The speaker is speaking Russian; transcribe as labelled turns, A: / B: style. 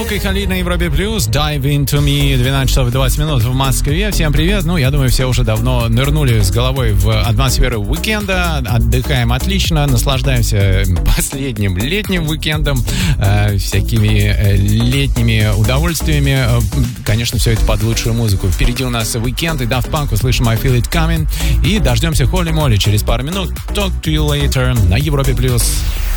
A: Лука и Халид на Европе Плюс. Dive into me. 12 часов 20 минут в Москве. Всем привет. Я думаю, все уже давно нырнули с головой в атмосферу уикенда. Отдыхаем отлично. Наслаждаемся последним летним уикендом. Всякими летними удовольствиями. Конечно, все это под лучшую музыку. Впереди у нас уикенд и Daft Punk. Услышим I Feel It Coming. И дождемся Холли Молли через пару минут. Talk to you later на Европе Плюс.